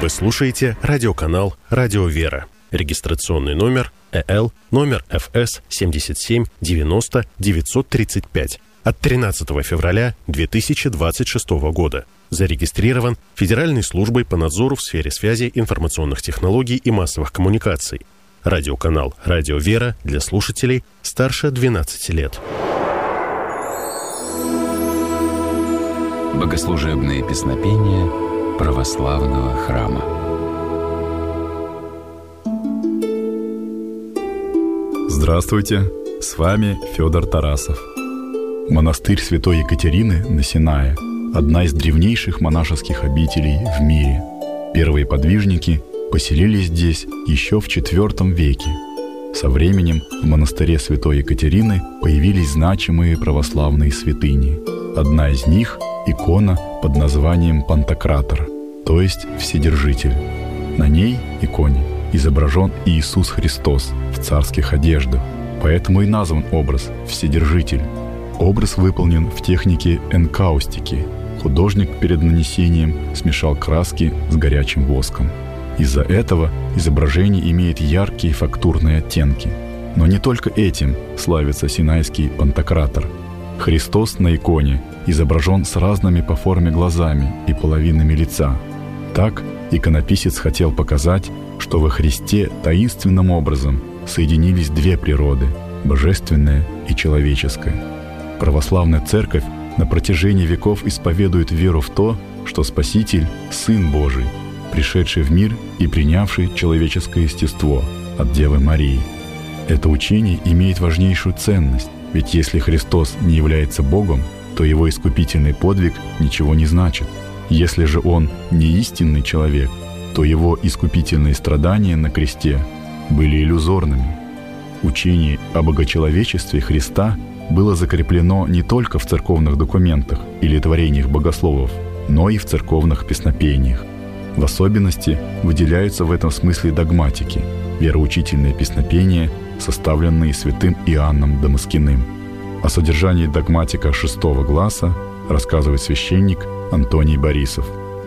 Вы слушаете радиоканал «Радио Вера». Регистрационный номер ЭЛ, номер ФС 77 90 935 от 13 февраля 2026 года. Зарегистрирован Федеральной службой по надзору в сфере связи, информационных технологий и массовых коммуникаций. Радиоканал «Радио Вера» для слушателей старше 12 лет. Богослужебные песнопения православного храма. Здравствуйте, с вами Федор Тарасов. Монастырь Святой Екатерины на Синае – одна из древнейших монашеских обителей в мире. Первые подвижники поселились здесь еще в IV веке. Со временем в монастыре Святой Екатерины появились значимые православные святыни. Одна из них – икона под названием Пантократор, то есть Вседержитель. На ней, иконе, изображен Иисус Христос в царских одеждах, поэтому и назван образ Вседержитель. Образ выполнен в технике энкаустики. Художник перед нанесением смешал краски с горячим воском. Из-за этого изображение имеет яркие фактурные оттенки. Но не только этим славится синайский Пантократор. Христос на иконе изображен с разными по форме глазами и половинами лица. Так иконописец хотел показать, что во Христе таинственным образом соединились две природы – божественная и человеческая. Православная Церковь на протяжении веков исповедует веру в то, что Спаситель – Сын Божий, пришедший в мир и принявший человеческое естество от Девы Марии. Это учение имеет важнейшую ценность, ведь если Христос не является Богом, то Его искупительный подвиг ничего не значит. Если же Он не истинный человек, то Его искупительные страдания на кресте были иллюзорными. Учение о богочеловечестве Христа было закреплено не только в церковных документах или творениях богословов, но и в церковных песнопениях. В особенности выделяются в этом смысле догматики, вероучительные песнопения, составленные святым Иоанном Дамаскиным. О содержании догматика 6 гласа рассказывает священник Антоний Борисов.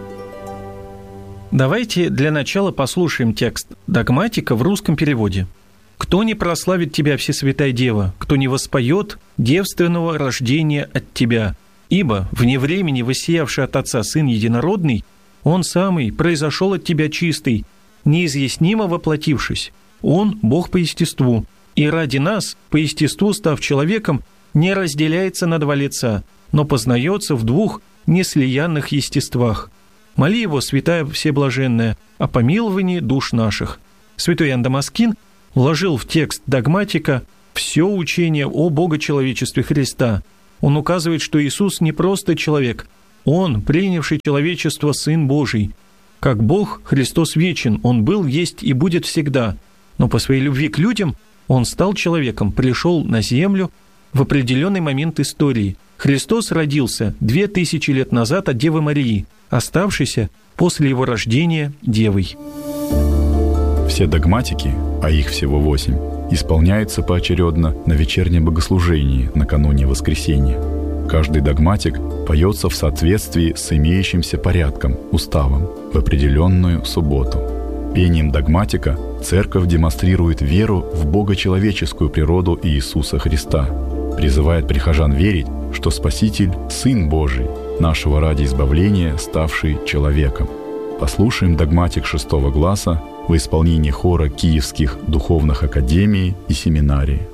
Давайте для начала послушаем текст догматика в русском переводе. «Кто не прославит Тебя, Всесвятая Дева, кто не воспоет девственного рождения от Тебя, ибо вне времени воссиявший от Отца Сын Единородный, Он самый произошел от Тебя чистый, неизъяснимо воплотившись. Он – Бог по естеству, и ради нас, по естеству став человеком, не разделяется на два лица, но познается в двух неслиянных естествах. Моли Его, Святая Всеблаженная, о помиловании душ наших». Святой Иоанн Дамаскин вложил в текст догматика все учение о богочеловечестве Христа. Он указывает, что Иисус не просто человек, Он, принявший человечество, Сын Божий. Как Бог, Христос вечен, Он был, есть и будет всегда. Но по своей любви к людям Он стал человеком, пришел на землю в определенный момент истории. Христос родился 2000 лет назад от Девы Марии, оставшейся после Его рождения Девой. Все догматики, а их всего 8, исполняются поочередно на вечернем богослужении накануне воскресения. Каждый догматик поется в соответствии с имеющимся порядком, уставом, в определенную субботу. Пением догматика Церковь демонстрирует веру в богочеловеческую природу Иисуса Христа, призывает прихожан верить, что Спаситель – Сын Божий, нашего ради избавления, ставший человеком. Послушаем догматик 6 гласа в исполнении хора Киевских духовных академий и семинарий.